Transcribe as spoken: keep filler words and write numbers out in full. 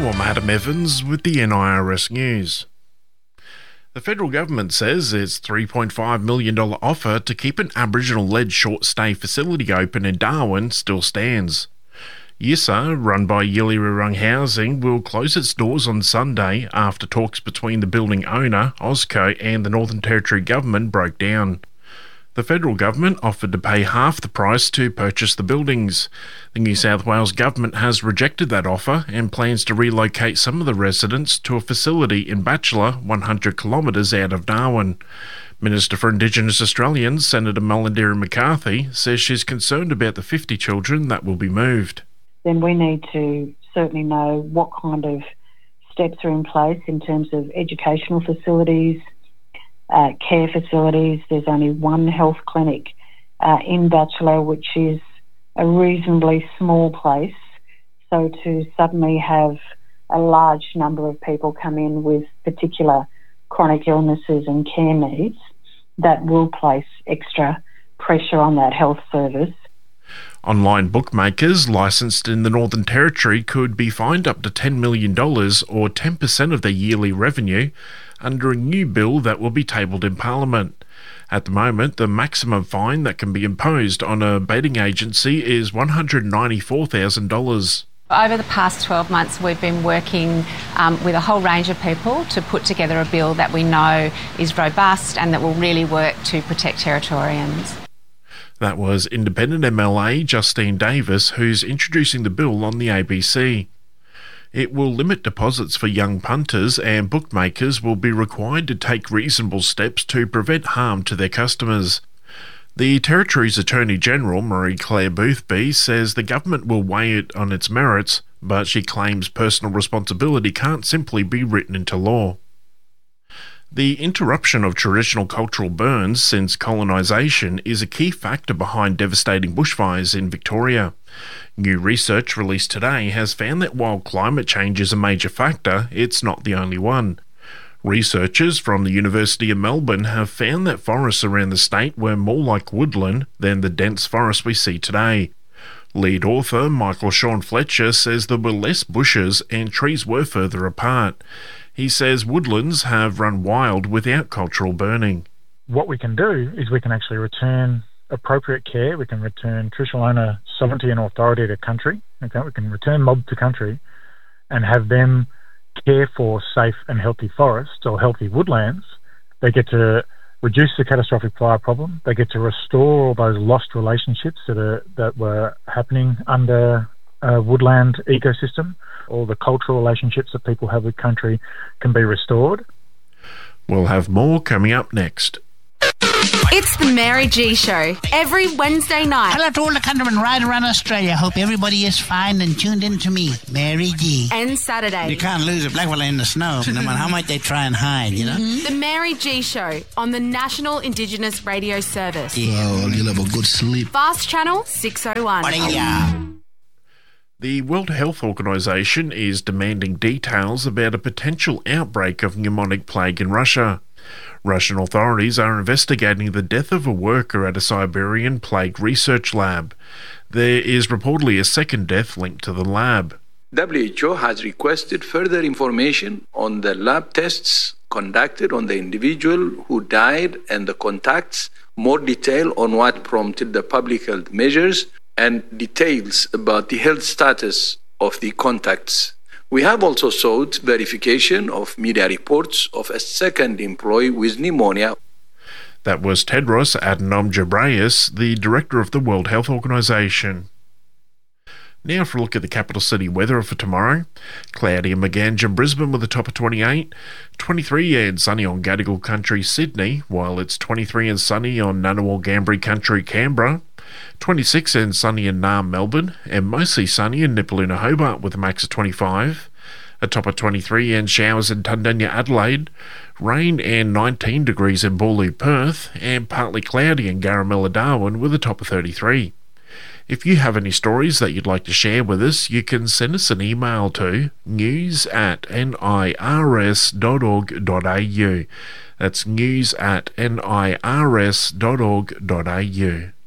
I'm Adam Evans with the N I R S News. The federal government says its three point five million dollars offer to keep an Aboriginal-led short-stay facility open in Darwin still stands. Yissa, run by Yilirarung Housing, will close its doors on Sunday after talks between the building owner, OzCo, and the Northern Territory government broke down. The federal government offered to pay half the price to purchase the buildings. The New South Wales government has rejected that offer and plans to relocate some of the residents to a facility in Batchelor, one hundred kilometres out of Darwin. Minister for Indigenous Australians, Senator Mullendera McCarthy, says she's concerned about the fifty children that will be moved. Then we need to certainly know what kind of steps are in place in terms of educational facilities, Uh, care facilities. There's only one health clinic uh, in Batchelor, which is a reasonably small place. So to suddenly have a large number of people come in with particular chronic illnesses and care needs, that will place extra pressure on that health service. Online bookmakers licensed in the Northern Territory could be fined up to ten million dollars or ten percent of their yearly revenue under a new bill that will be tabled in Parliament. At the moment, the maximum fine that can be imposed on a betting agency is one hundred ninety-four thousand dollars. Over the past twelve months, we've been working um, with a whole range of people to put together a bill that we know is robust and that will really work to protect Territorians. That was Independent M L A Justine Davis, who's introducing the bill on the A B C. It will limit deposits for young punters, and bookmakers will be required to take reasonable steps to prevent harm to their customers. The Territory's Attorney-General, Marie-Claire Boothby, says the government will weigh it on its merits, but she claims personal responsibility can't simply be written into law. The interruption of traditional cultural burns since colonisation is a key factor behind devastating bushfires in Victoria. New research released today has found that while climate change is a major factor, it's not the only one. Researchers from the University of Melbourne have found that forests around the state were more like woodland than the dense forest we see today. Lead author Michael Sean Fletcher says there were less bushes and trees were further apart. He says woodlands have run wild without cultural burning. What we can do is we can actually return appropriate care. We can return traditional owner sovereignty and authority to country. Okay, we can return mob to country and have them care for safe and healthy forests or healthy woodlands. They get to reduce the catastrophic fire problem. They get to restore all those lost relationships that are that were happening under a woodland ecosystem. All the cultural relationships that people have with country can be restored. We'll have more coming up next. It's the Mary G Show, every Wednesday night. Hello to all the countrymen right around Australia. Hope everybody is fine and tuned in to me, Mary G. And Saturday. You can't lose a black fella in the snow, no matter how much they try and hide, you know? Mm-hmm. The Mary G Show on the National Indigenous Radio Service. Yeah. Oh, you'll have a good sleep. Fast Channel six oh one. The World Health Organization is demanding details about a potential outbreak of pneumonic plague in Russia. Russian authorities are investigating the death of a worker at a Siberian plague research lab. There is reportedly a second death linked to the lab. W H O has requested further information on the lab tests conducted on the individual who died and the contacts, more detail on what prompted the public health measures, and details about the health status of the contacts. We have also sought verification of media reports of a second employee with pneumonia. That was Tedros Adhanom Ghebreyesus, the director of the World Health Organization. Now for a look at the capital city weather for tomorrow. Cloudy and Maganja in Brisbane with a top of twenty-eight, twenty-three and sunny on Gadigal Country, Sydney, while it's twenty-three and sunny on Ngunnawal Ngambri Country, Canberra, twenty-six and sunny in Naarm, Melbourne, and mostly sunny in Nipaluna, Hobart with a max of twenty-five, a top of twenty-three and showers in Tundanya, Adelaide, rain and nineteen degrees in Boorloo, Perth, and partly cloudy in Garamilla, Darwin with a top of thirty-three. If you have any stories that you'd like to share with us, you can send us an email to news at nirs dot org dot a u. That's news at nirs dot org dot a u.